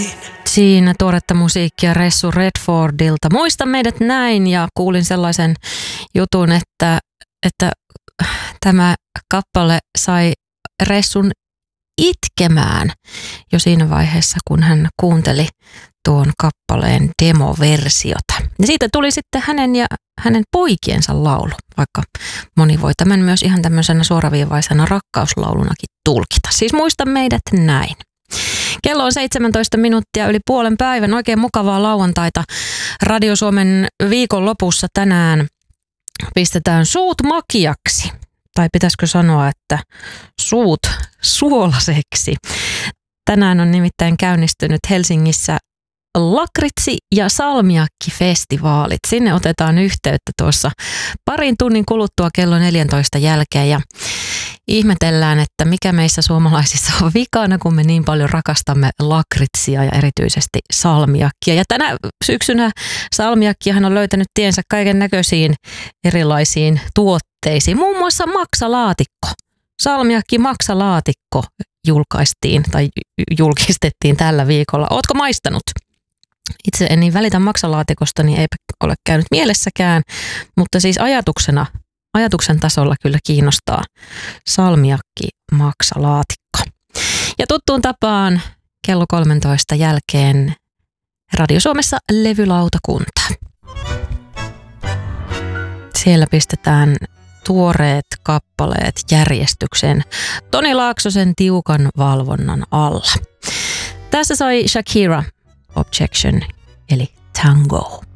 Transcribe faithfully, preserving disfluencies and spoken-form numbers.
Siinä tuoretta musiikkia Ressu Redfordilta. Muista meidät näin, ja kuulin sellaisen jutun, että, että tämä kappale sai Ressun itkemään jo siinä vaiheessa, kun hän kuunteli tuon kappaleen demoversiota. Ja siitä tuli sitten hänen ja hänen poikiensa laulu, vaikka moni voi tämän myös ihan tämmöisenä suoraviivaisena rakkauslaulunakin tulkita. Siis muista meidät näin. Kello on seitsemäntoista minuuttia yli puolen päivän. Oikein mukavaa lauantaita. Radio Suomen viikon lopussa tänään pistetään suut makiaksi. Tai pitäisikö sanoa, että suut suolaseksi. Tänään on nimittäin käynnistynyt Helsingissä lakritsi- ja salmiakkifestivaalit. Sinne otetaan yhteyttä tuossa parin tunnin kuluttua kello neljäntoista jälkeen ja ihmetellään, että mikä meissä suomalaisissa on vikana, kun me niin paljon rakastamme lakritsia ja erityisesti salmiakkia. Ja tänä syksynä salmiakkihan on löytänyt tiensä kaiken näköisiin erilaisiin tuotteisiin, muun muassa maksalaatikko. Salmiakki maksalaatikko julkaistiin tai julkistettiin tällä viikolla. Ootko maistanut? Itse en niin välitä maksalaatikosta, niin ei ole käynyt mielessäkään, mutta siis ajatuksena, ajatuksen tasolla kyllä kiinnostaa salmiakki maksalaatikko. Ja tuttuun tapaan kello kolmentoista jälkeen Radio Suomessa levylautakunta. Siellä pistetään tuoreet kappaleet järjestykseen Toni Laaksosen tiukan valvonnan alla. Tässä soi Shakira Objection eli Tango.